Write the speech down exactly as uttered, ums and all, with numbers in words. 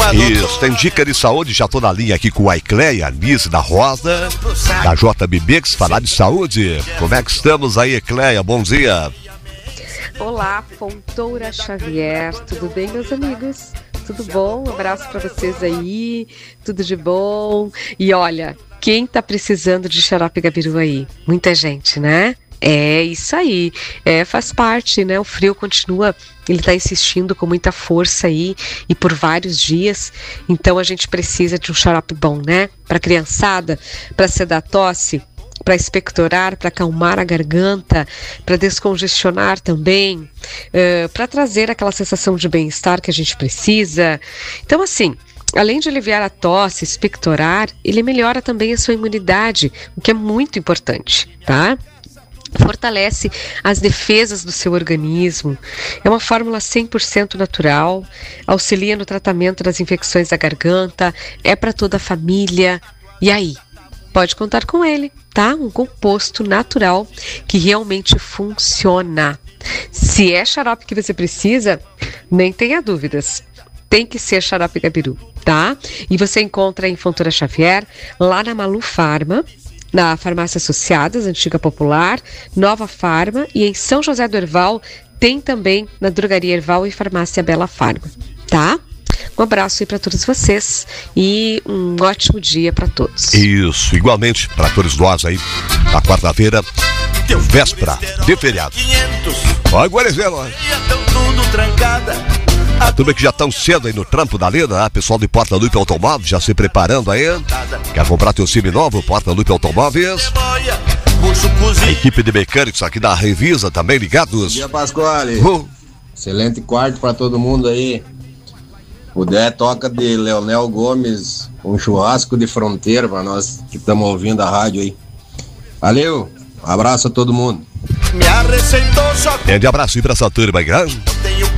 Isso, tem dica de saúde, já tô na linha aqui com a Ecleia, a Nise da Rosa, da J B Mix, falar de saúde. Como é que estamos aí, Ecleia? Bom dia. Olá, Fontoura Xavier, tudo bem, meus amigos? Tudo bom? Um abraço para vocês aí, tudo de bom. E olha, quem tá precisando de xarope Gabiru aí? Muita gente, né? É isso aí, é, faz parte, né? O frio continua, ele tá insistindo com muita força aí e por vários dias, então a gente precisa de um xarope bom, né? Para criançada, para sedar tosse, para expectorar, para acalmar a garganta, para descongestionar também, uh, para trazer aquela sensação de bem-estar que a gente precisa. Então, assim, além de aliviar a tosse, expectorar, ele melhora também a sua imunidade, o que é muito importante, tá? Fortalece as defesas do seu organismo. É uma fórmula cem por cento natural, auxilia no tratamento das infecções da garganta, é para toda a família. E aí? Pode contar com ele, tá? Um composto natural que realmente funciona. Se é xarope que você precisa, nem tenha dúvidas. Tem que ser xarope Gabiru, tá? E você encontra em Fontoura Xavier, lá na Malu Farma, na Farmácia Associadas, Antiga Popular, Nova Farma, e em São José do Herval tem também na Drogaria Herval e Farmácia Bela Farma, tá? Um abraço aí para todos vocês e um ótimo dia para todos. Isso, igualmente para todos nós aí, na quarta-feira, véspera de feriado. Olha, Guarezelo, a turma que já estão cedo aí no trampo da Leda, né? Pessoal de Porta Lupe Automóveis já se preparando aí. Quer comprar teu Sim novo, Porta Lupe Automóveis. A equipe de mecânicos aqui da Revisa também ligados. Bom dia, Pasquale. Uh. Excelente quarto para todo mundo aí. Puder, toca de Leonel Gomes, um churrasco de fronteira para nós que estamos ouvindo a rádio aí. Valeu, um abraço a todo mundo. Grande abraço aí pra essa turma, grande.